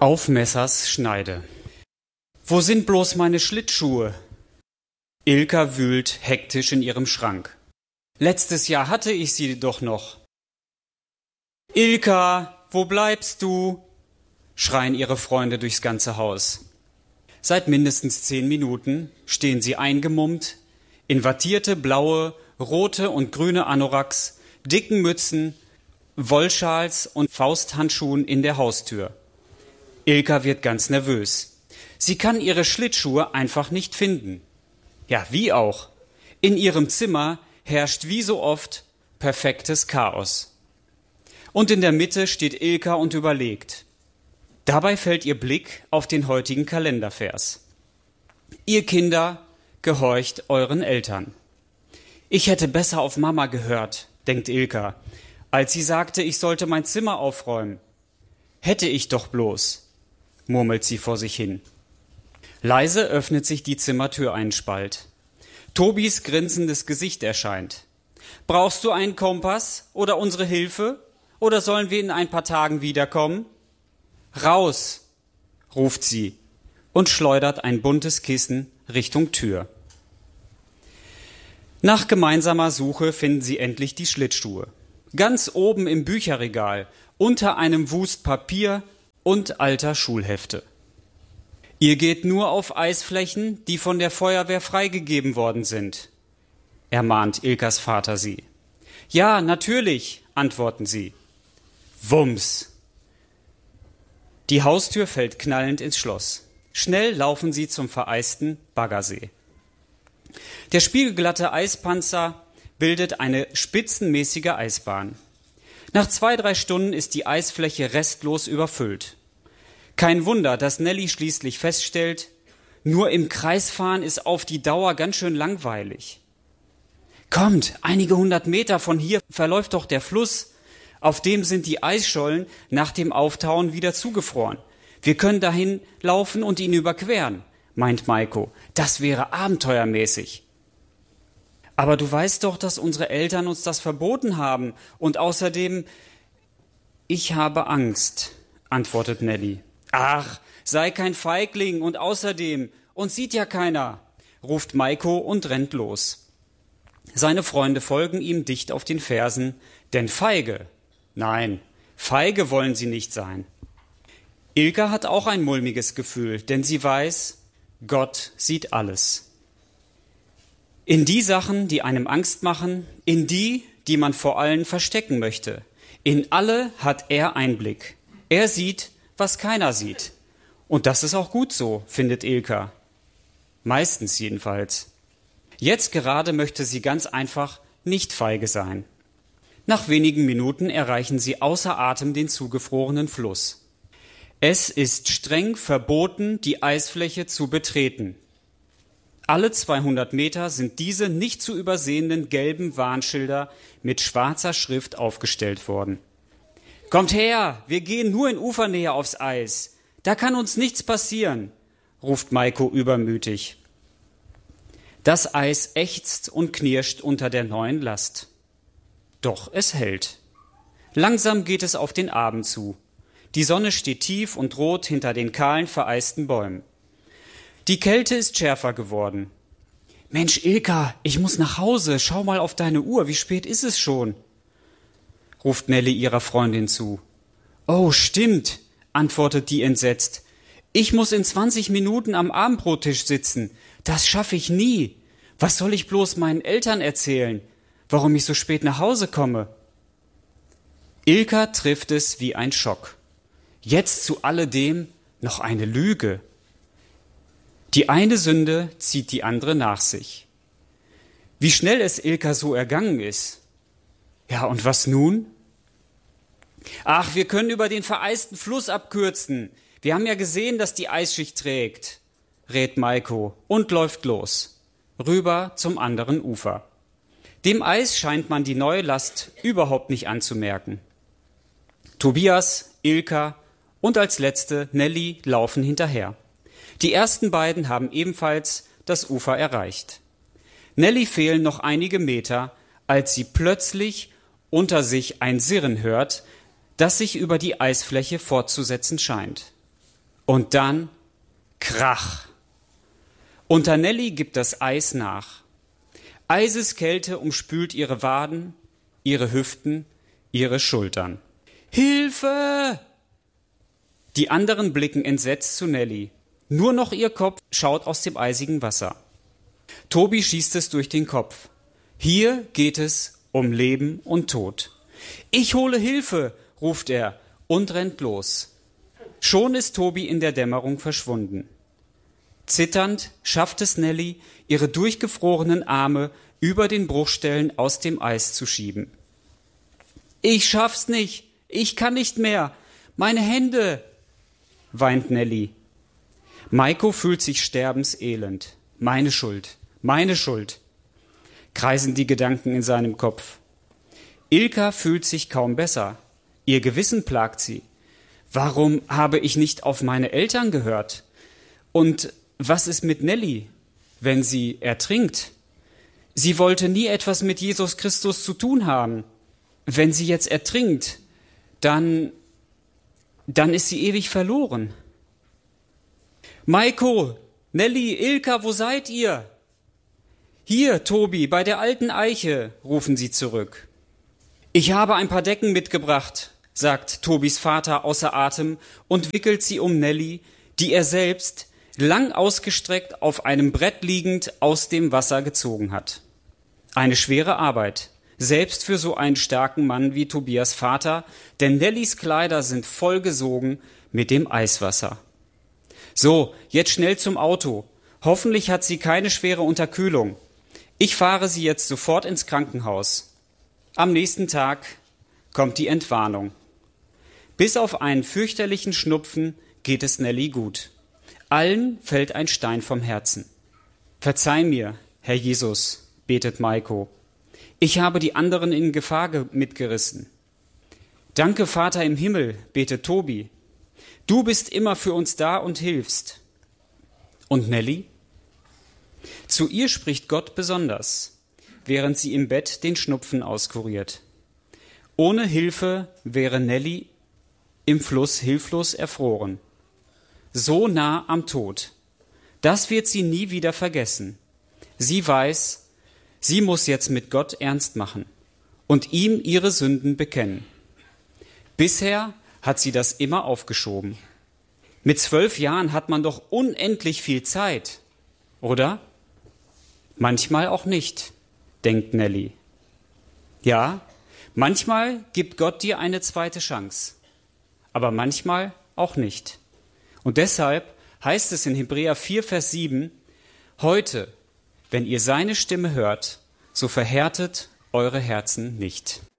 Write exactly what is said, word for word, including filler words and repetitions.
Auf Messers Schneide. Wo sind bloß meine Schlittschuhe? Ilka wühlt hektisch in ihrem Schrank. Letztes Jahr hatte ich sie doch noch. Ilka, wo bleibst du? Schreien ihre Freunde durchs ganze Haus. Seit mindestens zehn Minuten stehen sie eingemummt, in wattierte blaue, rote und grüne Anoraks, dicken Mützen, Wollschals und Fausthandschuhen in der Haustür. Ilka wird ganz nervös. Sie kann ihre Schlittschuhe einfach nicht finden. Ja, wie auch. In ihrem Zimmer herrscht wie so oft perfektes Chaos. Und in der Mitte steht Ilka und überlegt. Dabei fällt ihr Blick auf den heutigen Kalendervers. Ihr Kinder, gehorcht euren Eltern. Ich hätte besser auf Mama gehört, denkt Ilka, als sie sagte, ich sollte mein Zimmer aufräumen. Hätte ich doch bloß, murmelt sie vor sich hin. Leise öffnet sich die Zimmertür einen Spalt. Tobis grinsendes Gesicht erscheint. Brauchst du einen Kompass oder unsere Hilfe? Oder sollen wir in ein paar Tagen wiederkommen? Raus, ruft sie und schleudert ein buntes Kissen Richtung Tür. Nach gemeinsamer Suche finden sie endlich die Schlittschuhe. Ganz oben im Bücherregal, unter einem Wust Papier und alter Schulhefte. Ihr geht nur auf Eisflächen, die von der Feuerwehr freigegeben worden sind, ermahnt Ilkas Vater sie. Ja, natürlich, antworten sie. Wumms! Die Haustür fällt knallend ins Schloss. Schnell laufen sie zum vereisten Baggersee. Der spiegelglatte Eispanzer bildet eine spitzenmäßige Eisbahn. Nach zwei, drei Stunden ist die Eisfläche restlos überfüllt. Kein Wunder, dass Nelly schließlich feststellt, nur im Kreisfahren ist auf die Dauer ganz schön langweilig. Kommt, einige hundert Meter von hier verläuft doch der Fluss. Auf dem sind die Eisschollen nach dem Auftauen wieder zugefroren. Wir können dahin laufen und ihn überqueren, meint Maiko. Das wäre abenteuermäßig. Aber du weißt doch, dass unsere Eltern uns das verboten haben. Und außerdem, ich habe Angst, antwortet Nelly. Ach, sei kein Feigling und außerdem, uns sieht ja keiner, ruft Maiko und rennt los. Seine Freunde folgen ihm dicht auf den Fersen, denn feige, nein, feige wollen sie nicht sein. Ilka hat auch ein mulmiges Gefühl, denn sie weiß, Gott sieht alles. In die Sachen, die einem Angst machen, in die, die man vor allen verstecken möchte. In alle hat er Einblick. Er sieht, was keiner sieht. Und das ist auch gut so, findet Ilka. Meistens jedenfalls. Jetzt gerade möchte sie ganz einfach nicht feige sein. Nach wenigen Minuten erreichen sie außer Atem den zugefrorenen Fluss. Es ist streng verboten, die Eisfläche zu betreten. Alle zweihundert Meter sind diese nicht zu übersehenden gelben Warnschilder mit schwarzer Schrift aufgestellt worden. Kommt her, wir gehen nur in Ufernähe aufs Eis. Da kann uns nichts passieren, ruft Maiko übermütig. Das Eis ächzt und knirscht unter der neuen Last. Doch es hält. Langsam geht es auf den Abend zu. Die Sonne steht tief und rot hinter den kahlen, vereisten Bäumen. Die Kälte ist schärfer geworden. Mensch, Ilka, ich muss nach Hause. Schau mal auf deine Uhr. Wie spät ist es schon? Ruft Nelly ihrer Freundin zu. Oh, stimmt, antwortet die entsetzt. Ich muss in zwanzig Minuten am Abendbrottisch sitzen. Das schaffe ich nie. Was soll ich bloß meinen Eltern erzählen, warum ich so spät nach Hause komme? Ilka trifft es wie ein Schock. Jetzt zu alledem noch eine Lüge. Die eine Sünde zieht die andere nach sich. Wie schnell es Ilka so ergangen ist. Ja, und was nun? Ach, wir können über den vereisten Fluss abkürzen. Wir haben ja gesehen, dass die Eisschicht trägt, rät Maiko und läuft los, rüber zum anderen Ufer. Dem Eis scheint man die neue Last überhaupt nicht anzumerken. Tobias, Ilka und als letzte Nelly laufen hinterher. Die ersten beiden haben ebenfalls das Ufer erreicht. Nelly fehlen noch einige Meter, als sie plötzlich unter sich ein Sirren hört, das sich über die Eisfläche fortzusetzen scheint. Und dann Krach. Unter Nelly gibt das Eis nach. Eiseskälte umspült ihre Waden, ihre Hüften, ihre Schultern. Hilfe! Die anderen blicken entsetzt zu Nelly. Nur noch ihr Kopf schaut aus dem eisigen Wasser. Tobi schießt es durch den Kopf. Hier geht es um Leben und Tod. Ich hole Hilfe, ruft er und rennt los. Schon ist Tobi in der Dämmerung verschwunden. Zitternd schafft es Nelly, ihre durchgefrorenen Arme über den Bruchstellen aus dem Eis zu schieben. Ich schaff's nicht, ich kann nicht mehr, meine Hände, weint Nelly. Maiko fühlt sich sterbenselend. Meine Schuld, meine Schuld, kreisen die Gedanken in seinem Kopf. Ilka fühlt sich kaum besser. Ihr Gewissen plagt sie. Warum habe ich nicht auf meine Eltern gehört? Und was ist mit Nelly, wenn sie ertrinkt? Sie wollte nie etwas mit Jesus Christus zu tun haben. Wenn sie jetzt ertrinkt, dann, dann ist sie ewig verloren. Maiko, Nelly, Ilka, wo seid ihr? Hier, Tobi, bei der alten Eiche, rufen sie zurück. Ich habe ein paar Decken mitgebracht, sagt Tobis Vater außer Atem und wickelt sie um Nelly, die er selbst, lang ausgestreckt auf einem Brett liegend, aus dem Wasser gezogen hat. Eine schwere Arbeit, selbst für so einen starken Mann wie Tobias Vater, denn Nellys Kleider sind vollgesogen mit dem Eiswasser. So, jetzt schnell zum Auto. Hoffentlich hat sie keine schwere Unterkühlung. Ich fahre sie jetzt sofort ins Krankenhaus. Am nächsten Tag kommt die Entwarnung. Bis auf einen fürchterlichen Schnupfen geht es Nelly gut. Allen fällt ein Stein vom Herzen. Verzeih mir, Herr Jesus, betet Maiko. Ich habe die anderen in Gefahr ge- mitgerissen. Danke, Vater im Himmel, betet Tobi. Du bist immer für uns da und hilfst. Und Nelly? Zu ihr spricht Gott besonders, während sie im Bett den Schnupfen auskuriert. Ohne Hilfe wäre Nelly im Fluss hilflos erfroren. So nah am Tod. Das wird sie nie wieder vergessen. Sie weiß, sie muss jetzt mit Gott ernst machen und ihm ihre Sünden bekennen. Bisher hat sie das immer aufgeschoben. Mit zwölf Jahren hat man doch unendlich viel Zeit, oder? Manchmal auch nicht, denkt Nelly. Ja, manchmal gibt Gott dir eine zweite Chance, aber manchmal auch nicht. Und deshalb heißt es in Hebräer vier, Vers sieben, heute, wenn ihr seine Stimme hört, so verhärtet eure Herzen nicht.